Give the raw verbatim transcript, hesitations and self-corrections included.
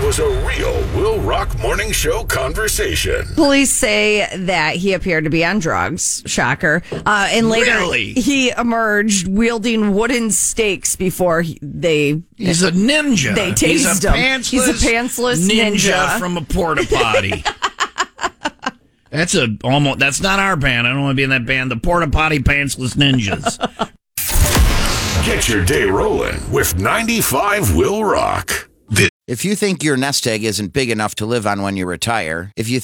was a real Will Rock Morning Show conversation. Police say that he appeared to be on drugs. Shocker. Uh, and later, Really? he emerged wielding wooden stakes before he, they... He's a ninja. They He's a tased him. pantsless, He's a pantsless ninja, ninja. from a porta potty. That's a almost. That's not our band. I don't want to be in that band. The Porta Potty Pantsless Ninjas. Get your day rolling with ninety-five Will Rock. If you think your nest egg isn't big enough to live on when you retire, if you